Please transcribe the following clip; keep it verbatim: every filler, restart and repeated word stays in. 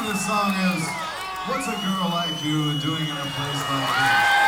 of this song is, what's a girl like you doing in a place like this?